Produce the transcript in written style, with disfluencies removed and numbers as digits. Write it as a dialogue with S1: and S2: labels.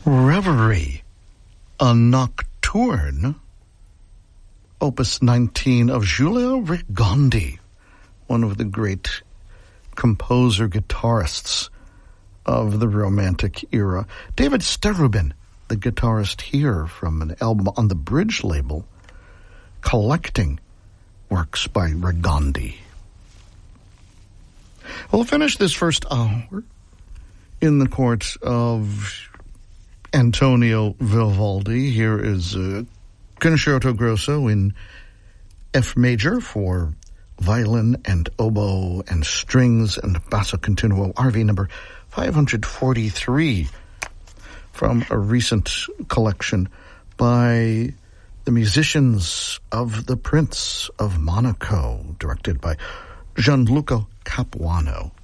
S1: Reverie, a nocturne, opus 19 of Giulio Rigondi, one of the great composer-guitarists of the Romantic era. David Sterubin, the guitarist here from an album on the Bridge label, collecting works by Rigondi. We'll finish this first hour in the court of Antonio Vivaldi. Here is Concerto Grosso in F major for violin and oboe and strings and basso continuo, RV number 543, from a recent collection by the musicians of The Prince of Monaco, directed by Gianluca Capuano.